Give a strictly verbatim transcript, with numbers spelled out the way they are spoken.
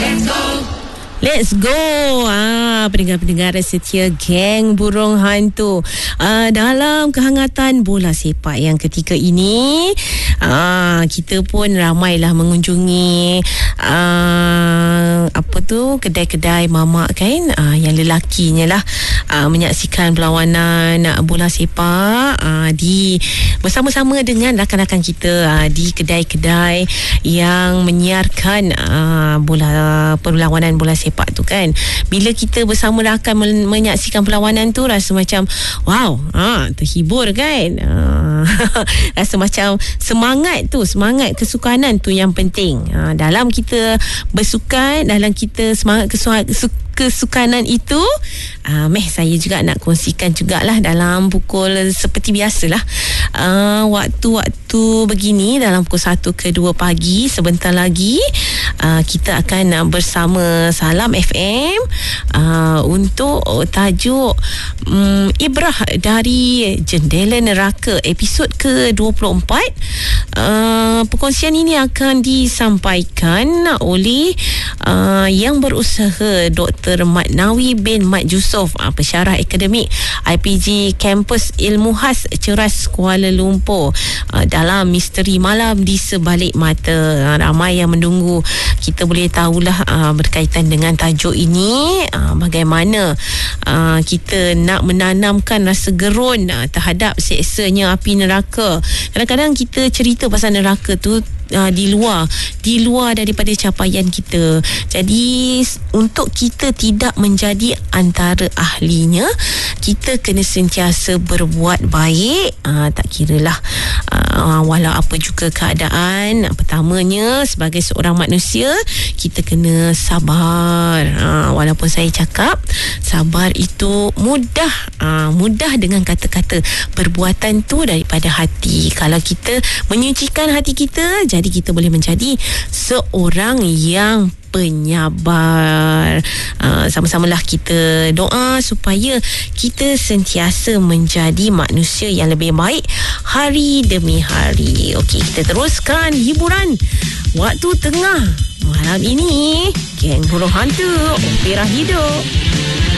Let's go. Ah, pendengar-pendengar setia geng Burung Hantu. Ah, dalam kehangatan bola sepak yang ketika ini, ah, kita pun ramailah mengunjungi ah, apa tu kedai-kedai mamak kan, ah, yang lelakinya lah, ah, menyaksikan perlawanan bola sepak ah, di bersama-sama dengan rakan-rakan kita ah, di kedai-kedai yang menyiarkan ah, bola perlawanan bola sepak tu kan. Bila kita bersama rakan men- menyaksikan perlawanan tu, rasa macam wow, ha, terhibur kan. Ha, rasa macam semangat tu, semangat kesukanan tu yang penting. Ha, dalam kita bersukan, dalam kita semangat kesukanan kesukanan itu, uh, meh saya juga nak kongsikan jugalah dalam pukul seperti biasalah, uh, waktu-waktu begini dalam pukul satu ke dua pagi sebentar lagi uh, kita akan uh, bersama Salam F M uh, untuk tajuk um, Ibrah dari Jendela Neraka episod ke dua puluh empat. Uh, perkongsian ini akan disampaikan oleh uh, yang berusaha Doktor Mat Nawi bin Mat Yusof, uh, pensyarah akademik I P G Kampus Ilmu Khas Ceras Kuala Lumpur, uh, dalam Misteri Malam di Sebalik Mata. Uh, ramai yang menunggu. Kita boleh tahulah uh, berkaitan dengan tajuk ini, uh, bagaimana uh, kita nak menanamkan rasa gerun uh, terhadap seksanya api neraka. Kadang-kadang kita cerita pasal neraka tu Uh, di luar di luar daripada capaian kita. Jadi untuk kita tidak menjadi antara ahlinya, kita kena sentiasa berbuat baik, uh, tak kiralah uh, walau apa juga keadaan. Pertamanya, sebagai seorang manusia, kita kena sabar. Uh, walaupun saya cakap sabar itu mudah, uh, mudah dengan kata-kata, perbuatan tu daripada hati. Kalau kita menyucikan hati kita, jadi kita boleh menjadi seorang yang penyabar. Uh, sama-samalah kita doa supaya kita sentiasa menjadi manusia yang lebih baik hari demi hari. Okey, kita teruskan hiburan waktu tengah malam ini. Geng Burung Hantu, Opera Hidup.